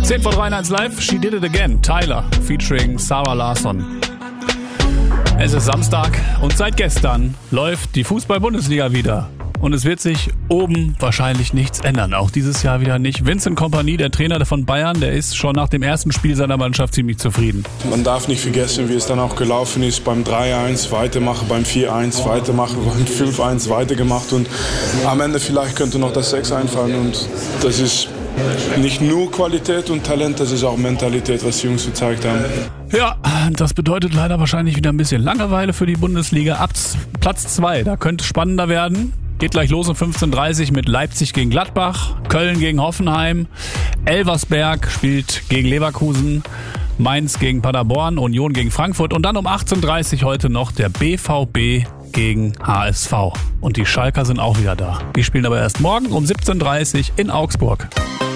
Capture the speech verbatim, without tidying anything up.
zehn vor drei eins live, She Did It Again, Tyler, featuring Sarah Larsson. Es ist Samstag und seit gestern läuft die Fußball-Bundesliga wieder. Und es wird sich oben wahrscheinlich nichts ändern, auch dieses Jahr wieder nicht. Vincent Kompany, der Trainer von Bayern, der ist schon nach dem ersten Spiel seiner Mannschaft ziemlich zufrieden. Man darf nicht vergessen, wie es dann auch gelaufen ist, beim drei eins weitermachen, beim vier eins weitermachen, beim fünf eins weitergemacht und am Ende vielleicht könnte noch das sechs einfallen und das ist nicht nur Qualität und Talent, das ist auch Mentalität, was die Jungs gezeigt haben. Ja, das bedeutet leider wahrscheinlich wieder ein bisschen Langeweile für die Bundesliga. Ab Platz zwei, da könnte es spannender werden. Geht gleich los um fünfzehn Uhr dreißig mit Leipzig gegen Gladbach, Köln gegen Hoffenheim, Elversberg spielt gegen Leverkusen, Mainz gegen Paderborn, Union gegen Frankfurt und dann um achtzehn Uhr dreißig heute noch der B V B gegen H S V. Und die Schalker sind auch wieder da. Die spielen aber erst morgen um siebzehn Uhr dreißig in Augsburg.